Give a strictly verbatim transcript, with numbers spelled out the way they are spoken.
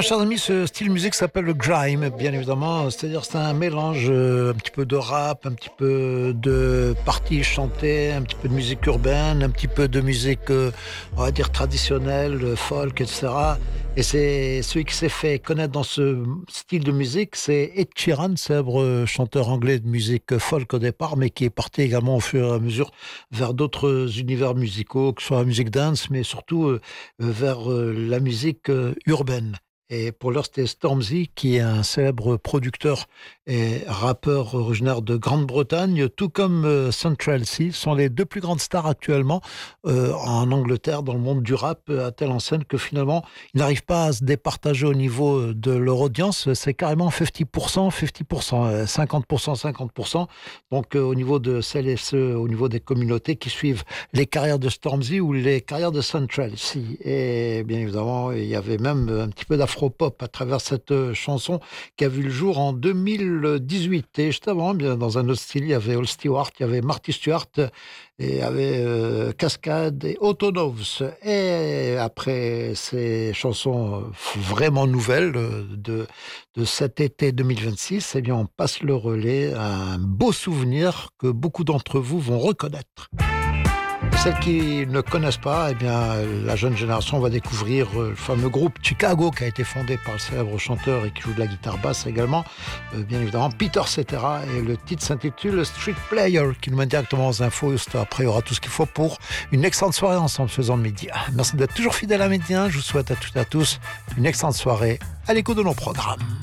bien, chers amis, ce style de musique s'appelle le grime, bien évidemment. C'est-à-dire, c'est un mélange, euh, un petit peu de rap, un petit peu de parties chantées, un petit peu de musique urbaine, un petit peu de musique, euh, on va dire, traditionnelle, euh, folk, et cetera. Et c'est celui qui s'est fait connaître dans ce style de musique, c'est Ed Sheeran, célèbre chanteur anglais de musique folk au départ, mais qui est parti également au fur et à mesure vers d'autres univers musicaux, que ce soit la musique dance, mais surtout euh, vers euh, la musique euh, urbaine. Et pour l'heure, c'était Stormzy, qui est un célèbre producteur et rappeur originaire de Grande-Bretagne, tout comme euh, Central C, sont les deux plus grandes stars actuellement euh, en Angleterre, dans le monde du rap, à telle enseigne que finalement, ils n'arrivent pas à se départager au niveau de leur audience. C'est carrément cinquante pour cent, cinquante pour cent, euh, cinquante pour cent, cinquante pour cent. Donc, euh, au niveau de celles et ceux, au niveau des communautés qui suivent les carrières de Stormzy ou les carrières de Central C. Et bien évidemment, il y avait même un petit peu d'afro pop à travers cette chanson qui a vu le jour en deux mille dix-huit. Et juste avant, bien dans un autre style, il y avait All Stewart, il y avait Marty Stewart, et il y avait euh, Cascade et Autonoves. Et après ces chansons vraiment nouvelles de, de cet été deux mille vingt-six, eh bien on passe le relais à un beau souvenir que beaucoup d'entre vous vont reconnaître. Celles qui ne connaissent pas, eh bien, la jeune génération va découvrir le fameux groupe Chicago qui a été fondé par le célèbre chanteur et qui joue de la guitare basse également, euh, bien évidemment, Peter Cetera. Et le titre s'intitule Street Player, qui nous mène directement aux infos. Après, il y aura tout ce qu'il faut pour une excellente soirée ensemble faisant le Midi. Merci d'être toujours fidèle à Midi un. Je vous souhaite à toutes et à tous une excellente soirée à l'écoute de nos programmes.